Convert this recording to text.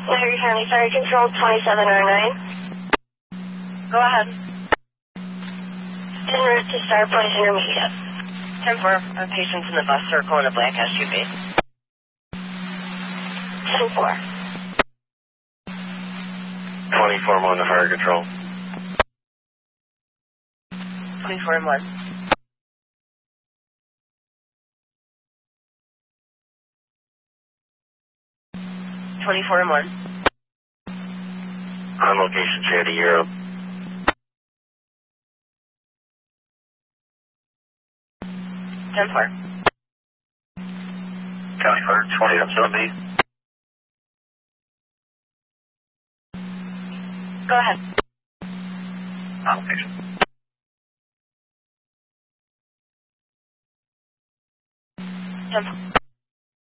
Larry County Fire Control 2709. Go ahead. En route to Star Point Intermediate. 10-4. Patients in the bus circle in a black SUV. 10-4. 24-1 to Fire Control. 24-1. 24-1. On location, Charity Europe. 10-4. County Fire 20 on 70. Go ahead. On location. 10-4.